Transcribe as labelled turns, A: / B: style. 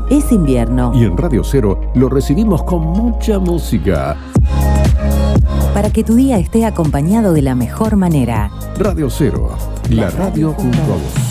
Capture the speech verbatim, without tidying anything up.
A: Es invierno.
B: Y en Radio Cero lo recibimos con mucha música.
A: Para que tu día esté acompañado de la mejor manera.
B: Radio Cero, la radio junto a vos.